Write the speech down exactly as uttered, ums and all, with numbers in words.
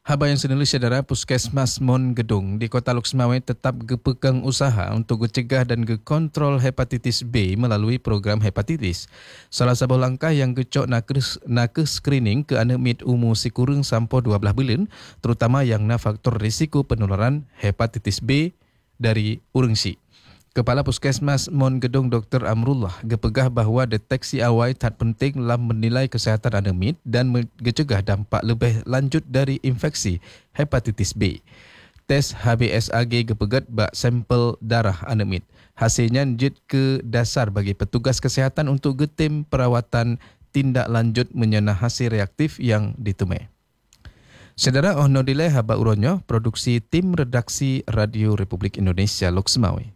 Haba yang senela saudara, Puskesmas Mon Gedung di Kota Lok Semawai tetap gepegang usaha untuk gecegah dan gekontrol hepatitis B melalui program hepatitis. Salah satu langkah yang gecok nak nak screening ke anak mid umur si kurang sampai dua belas bulan, terutama yang na faktor risiko penularan hepatitis B dari urang si. Kepala Puskesmas Mon Gedung Doktor Amrullah gepegah bahawa deteksi awal tak penting dalam menilai kesihatan anak mid dan mencegah dampak lebih lanjut dari infeksi hepatitis B. Tes H B S A G gepegat bak sampel darah anak mid. Hasilnya njit ke dasar bagi petugas kesihatan untuk getim perawatan tindak lanjut menyana hasil reaktif yang ditemui. Saudara, oh nodilai haba uronyo produksi tim redaksi Radio Republik Indonesia Lok Semawai.